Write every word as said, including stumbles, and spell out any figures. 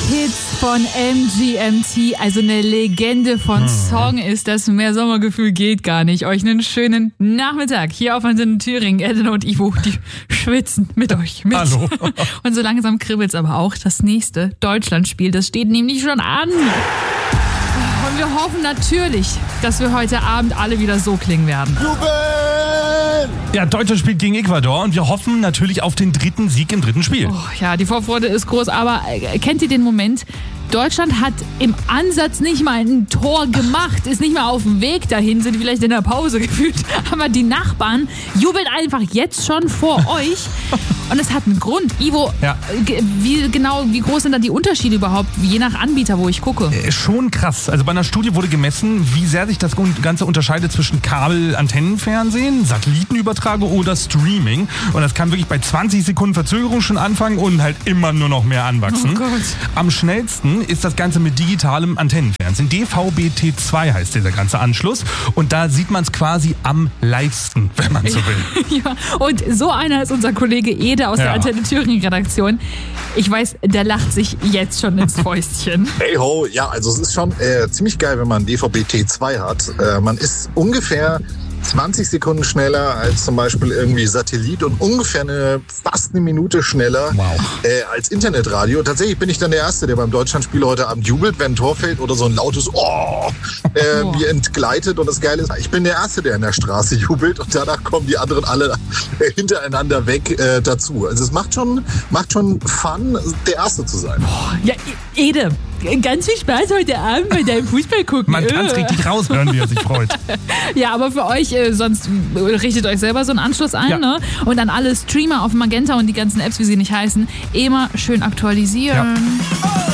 Hits von M G M T, also eine Legende von Song ist das. Mehr Sommergefühl geht gar nicht. Euch einen schönen Nachmittag hier auf Antenne Thüringen. Edna und Ivo, die schwitzen mit euch mit. Hallo. Und so langsam kribbelt's aber auch. Das nächste Deutschlandspiel, das steht nämlich schon an. Und wir hoffen natürlich, dass wir heute Abend alle wieder so klingen werden. Ja, Deutschland spielt gegen Ecuador und wir hoffen natürlich auf den dritten Sieg im dritten Spiel. Oh, ja, die Vorfreude ist groß, aber äh, kennt ihr den Moment? Deutschland hat im Ansatz nicht mal ein Tor gemacht, ist nicht mal auf dem Weg dahin, sind vielleicht in der Pause gefühlt. Aber die Nachbarn jubeln einfach jetzt schon vor euch. Und es hat einen Grund. Ivo, Ja. äh, wie genau, wie groß sind da die Unterschiede überhaupt, je nach Anbieter, wo ich gucke? Äh, Schon krass. Also bei einer Studie wurde gemessen, wie sehr sich das Ganze unterscheidet zwischen Kabel-Antennenfernsehen, Satellitenübertragung oder Streaming. Und das kann wirklich bei zwanzig Sekunden Verzögerung schon anfangen und halt immer nur noch mehr anwachsen. Oh Gott. Am schnellsten ist das Ganze mit digitalem Antennenfernsehen. D V B T zwei heißt dieser ganze Anschluss. Und da sieht man es quasi am livesten, wenn man so will. Ja, und so einer ist unser Kollege Ede aus der Ja. Antenne Thüringen Redaktion. Ich weiß, der lacht sich jetzt schon ins Fäustchen. Hey ho, ja, also es ist schon äh, ziemlich geil, wenn man D V B T zwei hat. Äh, man ist ungefähr zwanzig Sekunden schneller als zum Beispiel irgendwie Satellit und ungefähr eine, fast eine Minute schneller Wow. äh, als Internetradio. Tatsächlich bin ich dann der Erste, der beim Deutschlandspiel heute Abend jubelt, wenn ein Tor fällt oder so ein lautes Oh äh, Oh. mir entgleitet. Und das Geile ist, ich bin der Erste, der in der Straße jubelt und danach kommen die anderen alle äh, hintereinander weg äh, dazu. Also es macht schon, macht schon Fun, der Erste zu sein. Ja, Ede, ganz viel Spaß heute Abend bei deinem Fußball gucken. Man tanzt Äh. richtig raus, hören, wie er sich freut. Ja, aber für euch, äh, sonst äh, richtet euch selber so einen Anschluss ein, Ja. ne? Und an alle Streamer auf Magenta und die ganzen Apps, wie sie nicht heißen, immer schön aktualisieren. Ja.